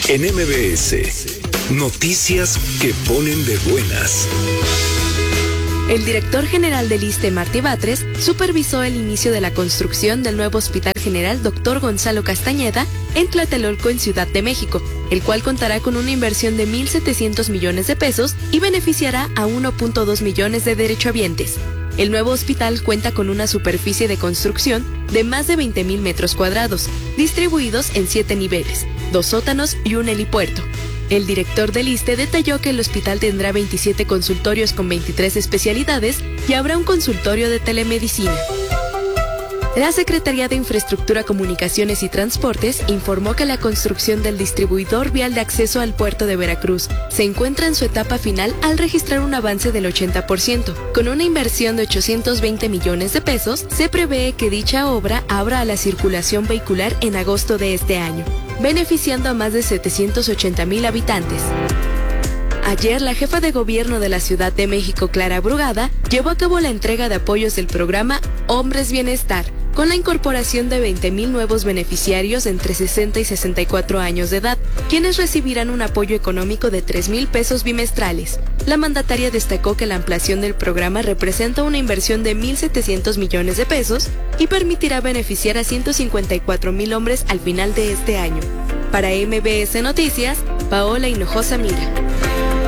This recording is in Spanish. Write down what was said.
En MBS, noticias que ponen de buenas. El director general del ISSSTE, Martí Batres, supervisó el inicio de la construcción del nuevo Hospital General Dr. Gonzalo Castañeda en Tlatelolco, en Ciudad de México, el cual contará con una inversión de 1,700 millones de pesos y beneficiará a 1.2 millones de derechohabientes. El nuevo hospital cuenta con una superficie de construcción de más de 20,000 metros cuadrados, distribuidos en 7 niveles, 2 sótanos y un helipuerto. El director del ISSSTE detalló que el hospital tendrá 27 consultorios con 23 especialidades y habrá un consultorio de telemedicina. La Secretaría de Infraestructura, Comunicaciones y Transportes informó que la construcción del distribuidor vial de acceso al puerto de Veracruz se encuentra en su etapa final al registrar un avance del 80%. Con una inversión de 820 millones de pesos, se prevé que dicha obra abra a la circulación vehicular en agosto de este año, beneficiando a más de 780,000 habitantes. Ayer, la jefa de gobierno de la Ciudad de México, Clara Brugada, llevó a cabo la entrega de apoyos del programa Hombres Bienestar, con la incorporación de 20,000 nuevos beneficiarios entre 60 y 64 años de edad, quienes recibirán un apoyo económico de 3,000 pesos bimestrales. La mandataria destacó que la ampliación del programa representa una inversión de 1,700 millones de pesos y permitirá beneficiar a 154,000 hombres al final de este año. Para MBS Noticias, Paola Hinojosa Mira.